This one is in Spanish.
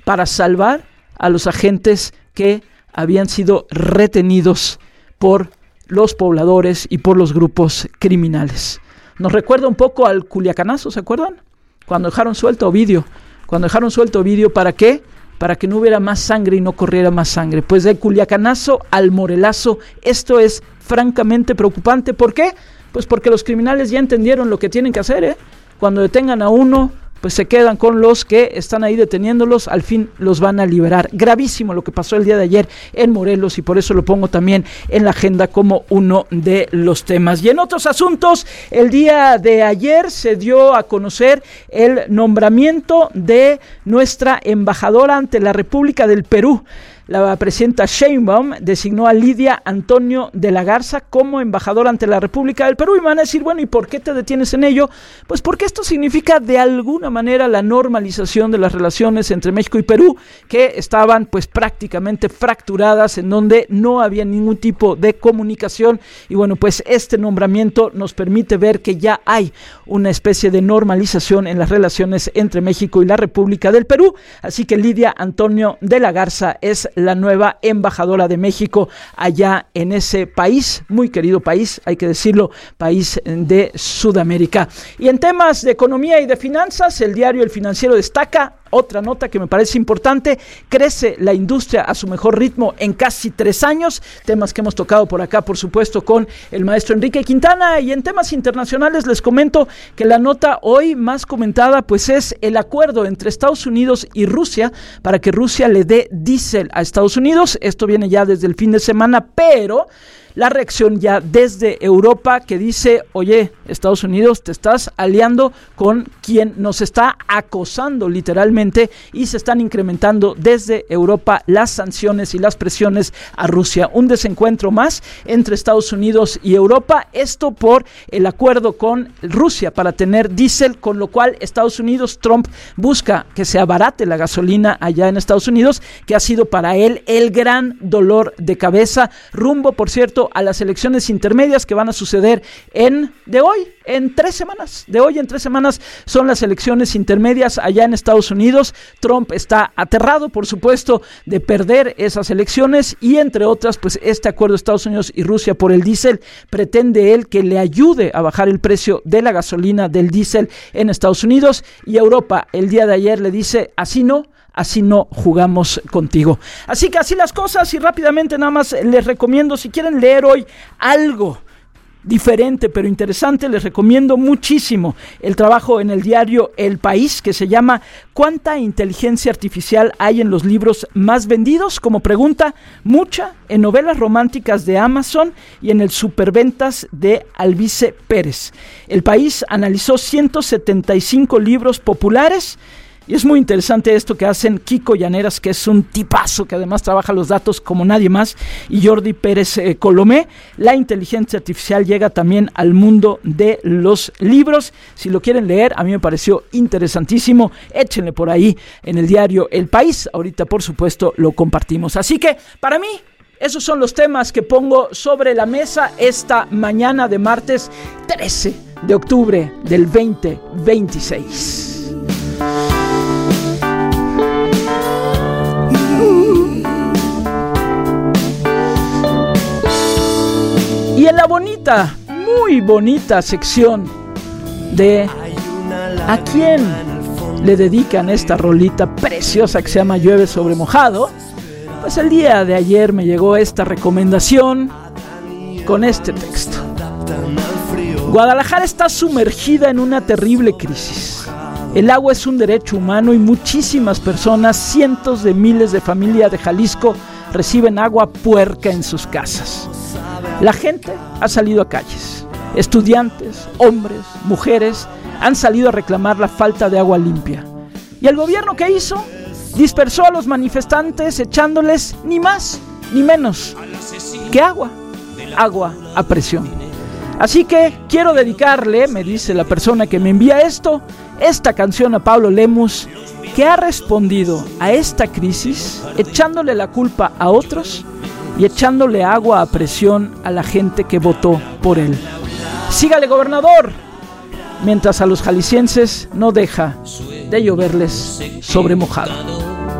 para salvar a los agentes que habían sido retenidos por los pobladores y por los grupos criminales. Nos recuerda un poco al Culiacanazo, ¿se acuerdan? Cuando dejaron suelto a Ovidio. ¿Para qué? Para que no hubiera más sangre y no corriera más sangre. Pues del Culiacanazo al Morelazo, esto es francamente preocupante. ¿Por qué? Pues porque los criminales ya entendieron lo que tienen que hacer, Cuando detengan a uno, pues se quedan con los que están ahí deteniéndolos, al fin los van a liberar. Gravísimo lo que pasó el día de ayer en Morelos, y por eso lo pongo también en la agenda como uno de los temas. Y en otros asuntos, el día de ayer se dio a conocer el nombramiento de nuestra embajadora ante la República del Perú. La presidenta Sheinbaum designó a Lidia Antonio de la Garza como embajadora ante la República del Perú. Y me van a decir, bueno, ¿y por qué te detienes en ello? Pues porque esto significa de alguna manera la normalización de las relaciones entre México y Perú, que estaban pues prácticamente fracturadas, en donde no había ningún tipo de comunicación. Y bueno, pues este nombramiento nos permite ver que ya hay una especie de normalización en las relaciones entre México y la República del Perú. Así que Lidia Antonio de la Garza es la nueva embajadora de México allá en ese país, muy querido país, hay que decirlo, país de Sudamérica. Y en temas de economía y de finanzas, el diario El Financiero destaca otra nota que me parece importante: crece la industria a su mejor ritmo en casi 3 años, temas que hemos tocado por acá, por supuesto, con el maestro Enrique Quintana. Y en temas internacionales les comento que la nota hoy más comentada pues es el acuerdo entre Estados Unidos y Rusia para que Rusia le dé diésel a Estados Unidos. Esto viene ya desde el fin de semana, pero la reacción ya desde Europa, que dice, oye, Estados Unidos, te estás aliando con quien nos está acosando literalmente, y se están incrementando desde Europa las sanciones y las presiones a Rusia. Un desencuentro más entre Estados Unidos y Europa, esto por el acuerdo con Rusia para tener diésel, con lo cual Estados Unidos, Trump busca que se abarate la gasolina allá en Estados Unidos, que ha sido para él el gran dolor de cabeza, rumbo, por cierto, a las elecciones intermedias que van a suceder de hoy en 3 semanas. De hoy en 3 semanas son las elecciones intermedias allá en Estados Unidos. Trump está aterrado, por supuesto, de perder esas elecciones, y entre otras, pues este acuerdo de Estados Unidos y Rusia por el diésel, pretende él que le ayude a bajar el precio de la gasolina, del diésel en Estados Unidos. Y Europa el día de ayer le dice, así no jugamos contigo. Así que así las cosas. Y rápidamente nada más les recomiendo, si quieren leer hoy algo diferente pero interesante, les recomiendo muchísimo el trabajo en el diario El País, que se llama ¿Cuánta inteligencia artificial hay en los libros más vendidos? Como pregunta, mucha, en novelas románticas de Amazon y en el superventas de Albice Pérez. El País analizó 175 libros populares. Y es muy interesante esto que hacen Kiko Llaneras, que es un tipazo, que además trabaja los datos como nadie más, y Jordi Pérez Colomé. La inteligencia artificial llega también al mundo de los libros. Si lo quieren leer, a mí me pareció interesantísimo. Échenle por ahí en el diario El País. Ahorita, por supuesto, lo compartimos. Así que, para mí, esos son los temas que pongo sobre la mesa esta mañana de martes 13 de octubre del 2026. Y en la bonita, muy bonita sección de ¿a quién le dedican esta rolita preciosa que se llama Llueve sobre mojado? Pues el día de ayer me llegó esta recomendación con este texto. Guadalajara está sumergida en una terrible crisis. El agua es un derecho humano y muchísimas personas, cientos de miles de familias de Jalisco, reciben agua puerca en sus casas. La gente ha salido a calles. Estudiantes, hombres, mujeres han salido a reclamar la falta de agua limpia. ¿Y el gobierno qué hizo? Dispersó a los manifestantes echándoles ni más ni menos que agua a presión. Así que quiero dedicarle, me dice la persona que me envía esta canción a Pablo Lemus, que ha respondido a esta crisis echándole la culpa a otros y echándole agua a presión a la gente que votó por él. Sígale, gobernador, mientras a los jaliscienses no deja de lloverles sobre mojado.